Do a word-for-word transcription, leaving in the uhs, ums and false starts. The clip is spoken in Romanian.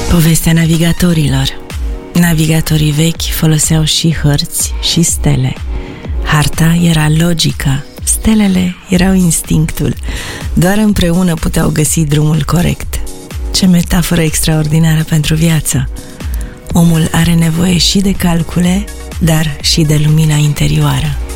Povestea navigatorilor. Navigatorii vechi foloseau și hărți și stele. Harta era logica, stelele erau instinctul. Doar împreună puteau găsi drumul corect. Ce metaforă extraordinară pentru viață! Omul are nevoie și de calcule, dar și de lumina interioară.